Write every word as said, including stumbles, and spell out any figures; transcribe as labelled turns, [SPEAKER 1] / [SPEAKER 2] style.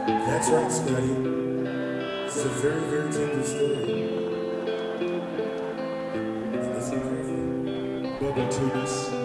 [SPEAKER 1] That's right, Scotty. It's a very, very tender story. Listen carefully. Bubba Tunis.